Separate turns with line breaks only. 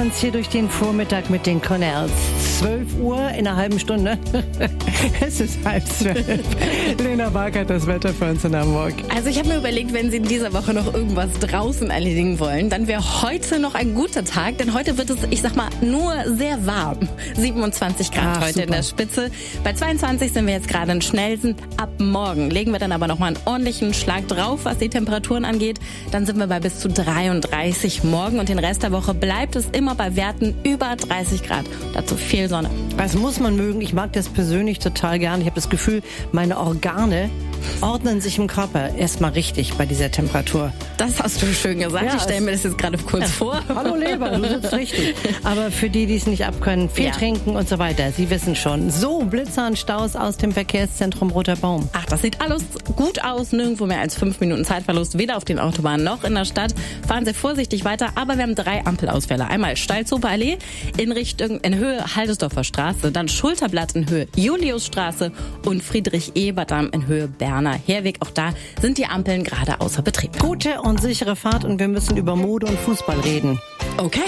uns hier durch den Vormittag mit den Cornells. 12 Uhr in einer halben Stunde. Es ist 11:30. Lena Bark hat das Wetter für uns in Hamburg.
Also ich habe mir überlegt, wenn Sie in dieser Woche noch irgendwas draußen erledigen wollen, dann wäre heute noch ein guter Tag, denn heute wird es, ich sag mal, nur sehr warm. 27 Grad heute super. In der Spitze. Bei 22 sind wir jetzt gerade in Schnelsen. Ab morgen legen wir dann aber nochmal einen ordentlichen Schlag drauf, was die Temperaturen angeht. Dann sind wir bei bis zu 33 morgen und den Rest der Woche bleibt es immer bei Werten über 30 Grad. Dazu viel Sonne.
Das muss man mögen. Ich mag das persönlich total gern. Ich habe das Gefühl, meine Organe ordnen sich im Körper erstmal richtig bei dieser Temperatur.
Das hast du schön gesagt. Ja, ich stelle mir das jetzt gerade kurz vor.
Hallo Leber, du sitzt richtig. Aber für die, die es nicht abkönnen, viel trinken und so weiter. Sie wissen schon. So, Blitzer und Staus aus dem Verkehrszentrum Roter Baum.
Ach, das sieht alles gut aus. Nirgendwo mehr als 5 Minuten Zeitverlust. Weder auf den Autobahnen noch in der Stadt. Fahren Sie vorsichtig weiter. Aber wir haben 3 Ampelausfälle. Einmal Stalzoper Allee in Höhe Haldesdorfer Straße. Dann Schulterblatt in Höhe Juliusstraße und Friedrich-Ebert-Damm in Höhe Berner Herweg. Auch da sind die Ampeln gerade außer Betrieb.
Gute und sichere Fahrt und wir müssen über Mode und Fußball reden.
Okay.